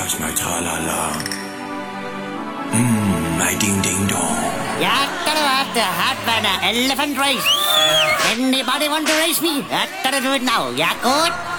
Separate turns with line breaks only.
touch my tra-la-la. My ding-ding-dong.
Yatta the hot banana elephant race. Anybody want to race me? Yatta do it now. Yakut.